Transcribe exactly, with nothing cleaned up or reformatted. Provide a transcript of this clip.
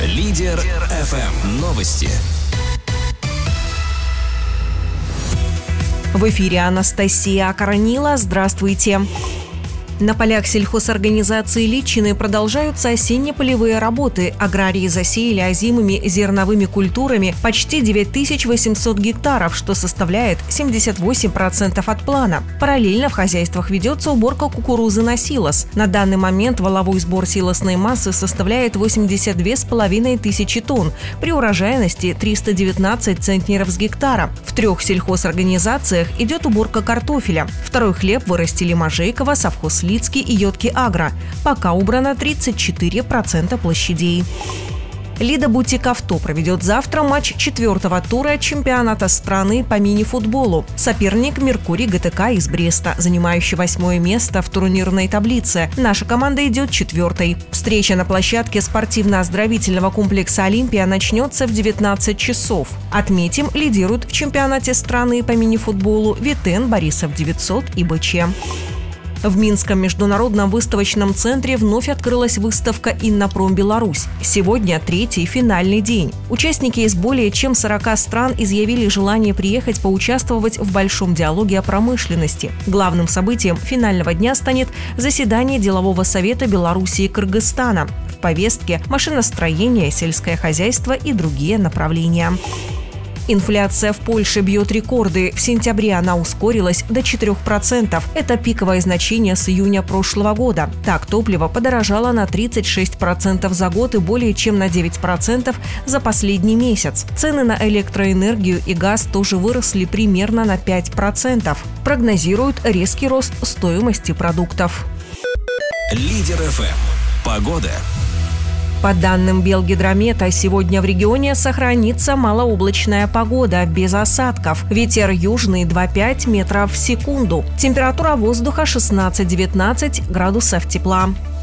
Лидер эф эм. Новости. В эфире Анастасия Акаранила. Здравствуйте. На полях сельхозорганизации Личины продолжаются осенне-полевые работы. Аграрии засеяли озимыми зерновыми культурами почти девять тысяч восемьсот гектаров, что составляет семьдесят восемь процентов от плана. Параллельно в хозяйствах ведется уборка кукурузы на силос. На данный момент валовой сбор силосной массы составляет восемьдесят две с половиной тысячи тонн, при урожайности триста девятнадцать центнеров с гектара. В трех сельхозорганизациях идет уборка картофеля. Второй хлеб вырастили Можейково, совхоз Лицкий и Йодки Агро. Пока убрано тридцать четыре процента площадей. Лида Бутик Авто проведет завтра матч четвертого тура чемпионата страны по мини-футболу. Соперник Меркурий ГТК из Бреста, занимающий восьмое место в турнирной таблице. Наша команда идет четвертой. Встреча на площадке спортивно-оздоровительного комплекса «Олимпия» начнется в девятнадцать часов. Отметим, лидируют в чемпионате страны по мини-футболу Витен, Борисов девятьсот и БЧ. В Минском международном выставочном центре вновь открылась выставка «Иннопром Беларусь». Сегодня третий финальный день. Участники из более чем сорока стран изъявили желание приехать поучаствовать в большом диалоге о промышленности. Главным событием финального дня станет заседание Делового совета Беларуси и Кыргызстана. В повестке машиностроение, сельское хозяйство и другие направления. Инфляция в Польше бьет рекорды. В сентябре она ускорилась до четырёх процентов. Это пиковое значение с июня прошлого года. Так, топливо подорожало на тридцать шесть процентов за год и более чем на девять процентов за последний месяц. Цены на электроэнергию и газ тоже выросли примерно на пять процентов. Прогнозируют резкий рост стоимости продуктов. Лидер эф эм. Погода. По данным Белгидромета, сегодня в регионе сохранится малооблачная погода, без осадков. Ветер южный два целых пять метров в секунду. Температура воздуха шестнадцать-девятнадцать градусов тепла.